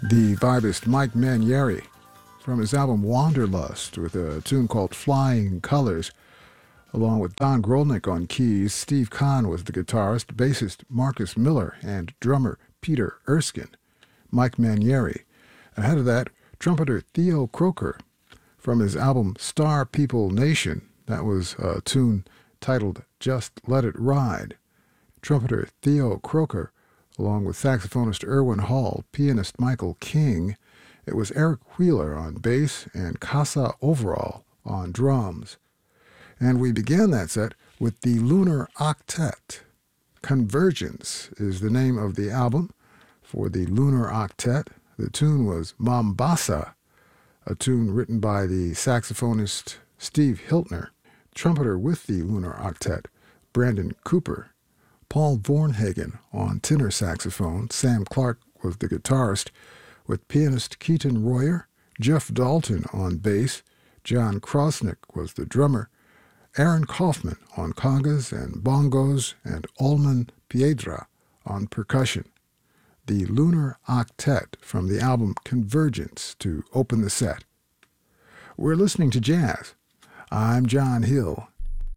The vibist Mike Mainieri from his album Wanderlust with a tune called Flying Colors, along with Don Grolnick on keys. Steve Kahn was the guitarist, bassist Marcus Miller, and drummer Peter Erskine. Mike Mainieri. Ahead of that, trumpeter Theo Croker from his album Star People Nation. That was a tune titled Just Let It Ride. Trumpeter Theo Croker, along with saxophonist Irwin Hall, pianist Michael King. It was Eric Wheeler on bass and Casa Overall on drums. And we began that set with the Lunar Octet. Convergence is the name of the album for the Lunar Octet. The tune was Mombasa, a tune written by the saxophonist Steve Hiltner. Trumpeter with the Lunar Octet, Brandon Cooper. Paul Vornhagen on tenor saxophone. Sam Clark was the guitarist, with pianist Keaton Royer. Jeff Dalton on bass. John Krosnick was the drummer. Aaron Kaufman on congas and bongos, and Olman Piedra on percussion. The Lunar Octet from the album Convergence to open the set. We're listening to jazz. I'm John Hill.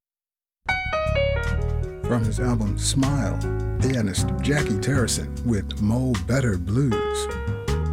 From his album Smile, pianist Jackie Terrison with Mo Better Blues.